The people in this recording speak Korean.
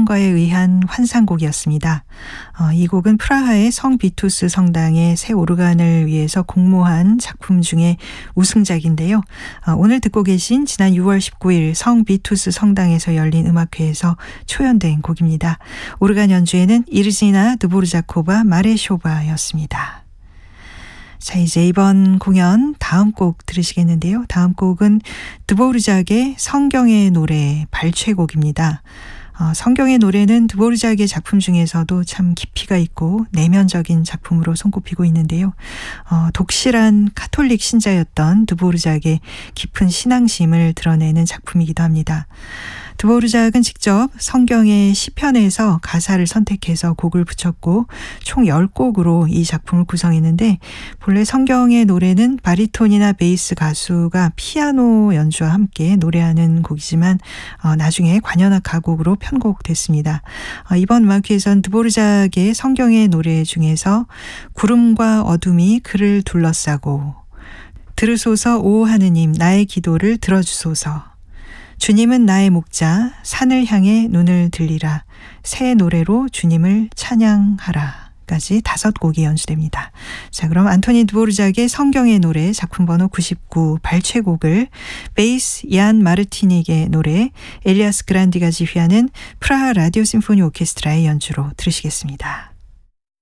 사랑과에 의한 환상곡이었습니다. 이 곡은 프라하의 성 비투스 성당의 새 오르간을 위해서 공모한 작품 중에 우승작인데요. 오늘 듣고 계신 지난 6월 19일 성 비투스 성당에서 열린 음악회에서 초연된 곡입니다. 오르간 연주에는 이르지나 드보르자코바 마레쇼바였습니다. 자, 이제 이번 공연 다음 곡 들으시겠는데요. 다음 곡은 드보르작의 성경의 노래 발췌곡입니다. 성경의 노래는 드보르작의 작품 중에서도 참 깊이가 있고 내면적인 작품으로 손꼽히고 있는데요. 독실한 카톨릭 신자였던 드보르작의 깊은 신앙심을 드러내는 작품이기도 합니다. 드보르작은 직접 성경의 시편에서 가사를 선택해서 곡을 붙였고 총 10곡으로 이 작품을 구성했는데, 본래 성경의 노래는 바리톤이나 베이스 가수가 피아노 연주와 함께 노래하는 곡이지만 나중에 관현악 가곡으로 편곡됐습니다. 이번 음악회에서는 드보르작의 성경의 노래 중에서 구름과 어둠이 그를 둘러싸고, 들으소서 오 하느님 나의 기도를 들어주소서, 주님은 나의 목자, 산을 향해 눈을 들리라, 새 노래로 주님을 찬양하라 까지 5곡이 연주됩니다. 자, 그럼 안토니 드보르작의 성경의 노래 작품 번호 99 발췌곡을 베이스 얀 마르티닉의 노래, 엘리아스 그란디가 지휘하는 프라하 라디오 심포니 오케스트라의 연주로 들으시겠습니다.